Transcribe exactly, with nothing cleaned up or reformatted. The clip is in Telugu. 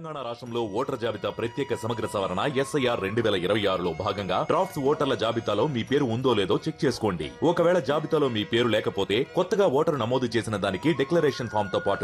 తెలంగాణ రాష్ట్రంలో ఓటర్ జాబితా ప్రత్యేక సమగ్ర సవరణ ఎస్ఐఆర్ రెండు వేల ఇరవై ఆరులో భాగంగా డ్రాఫ్ట్స్ ఓటర్ల జాబితాలో మీ పేరు ఉందో లేదో చెక్ చేసుకోండి. ఒకవేళ జాబితాలో మీ పేరు లేకపోతే కొత్తగా ఓటరు నమోదు చేసిన దానికి డిక్లరేషన్ ఫామ్ తో పాటు